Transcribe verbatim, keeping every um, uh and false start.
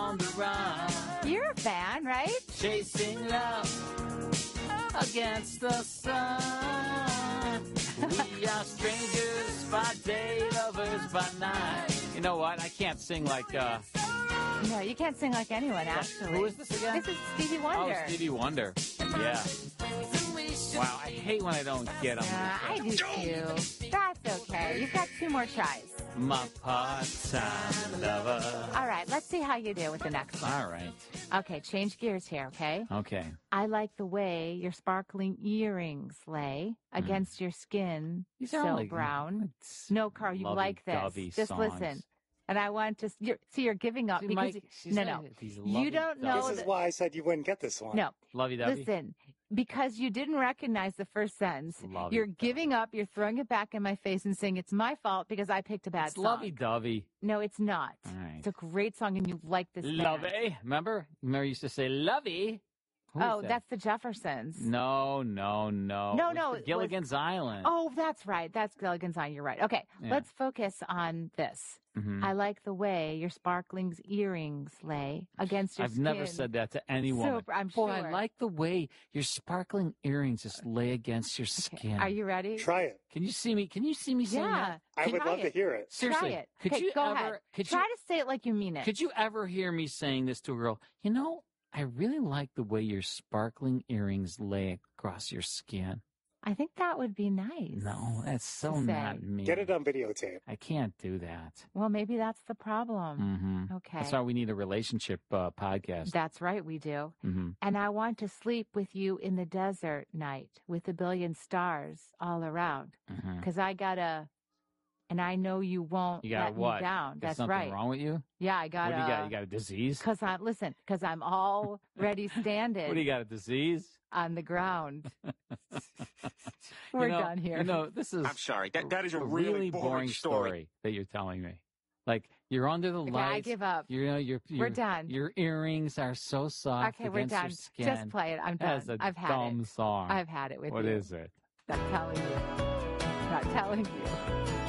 on the run. You're a fan, right? Chasing love against the sun. We are strangers by day, lovers by night. You know what? I can't sing like, uh... No, you can't sing like anyone, actually. Who is this again? This is Stevie Wonder. Oh, Stevie Wonder. Yeah. Wow, I hate when I don't get them. Yeah, I do too. That's okay. You've got two more tries. My part-time lover. All right, let's see how you do with the next one. All right. Okay, change gears here, okay? Okay. I like the way your sparkling earrings lay against mm. your skin, you so like, brown. No, Carl, you like this. Just songs. Listen. And I want to, you're, see, you're giving up See, because, Mike, you, no, no, you don't know. This is why I said you wouldn't get this one. No. Lovey-dovey. Listen, because you didn't recognize the first sentence, Lovey-dovey. You're giving up, you're throwing it back in my face and saying it's my fault because I picked a bad it's song. Lovey-dovey. No, it's not. All right. It's a great song and you like this band. Lovey. Remember? Remember you used to say Lovey. Who oh, that? that's the Jeffersons. No, no, no. No, no. It Gilligan's was... Island. Oh, that's right. That's Gilligan's Island. You're right. Okay, yeah. Let's focus on this. Mm-hmm. I like the way your sparkling earrings lay against your I've skin. never said that to anyone. So, I'm Boy, sure. I like the way your sparkling earrings just lay against your skin. Okay. Are you ready? Try it. Can you see me? Can you see me saying yeah. that? I Can would love it. to hear it. Seriously. Try it. Could okay, you go ever? ahead. Could Try you, to say it like you mean it. Could you ever hear me saying this to a girl? You know, I really like the way your sparkling earrings lay across your skin. I think that would be nice. No, that's so to not say. me. Get it on videotape. I can't do that. Well, maybe that's the problem. Mm-hmm. Okay. That's why we need a relationship uh, podcast. That's right, we do. Mm-hmm. And I want to sleep with you in the desert night with a billion stars all around. Mm-hmm. Because I got to, and I know you won't You got let what? me down. There's That's something right. wrong with you? Yeah, I got What do you got? You got a disease? Because I, listen, because I'm already standing What do you got? A disease? on the ground. We're you know, done here. You know, this is. I'm sorry. That that is a, a really, boring, boring story. story. that you're telling me. Like you're under the Okay, lights. I give up. You know, your, your, We're done. Your earrings are so soft. Okay, we're against done. Your skin. Just play it. I'm done. That's a I've had dumb it. song. I've had it with What you. is it? Not telling you. Not telling you.